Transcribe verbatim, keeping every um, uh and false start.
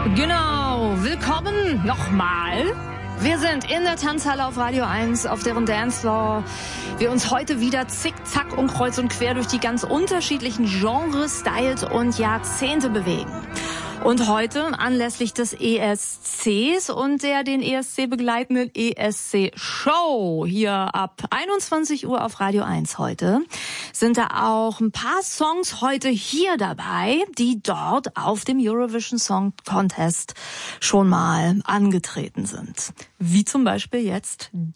Genau, willkommen nochmal. Wir sind in der Tanzhalle auf Radio eins, auf deren Dancefloor wir uns heute wieder zickzack und kreuz und quer durch die ganz unterschiedlichen Genres, Styles und Jahrzehnte bewegen. Und heute anlässlich des E S Cs und der den E S C begleitenden E S C-Show hier ab einundzwanzig Uhr auf Radio eins heute sind da auch ein paar Songs heute hier dabei, die dort auf dem Eurovision Song Contest schon mal angetreten sind. Wie zum Beispiel jetzt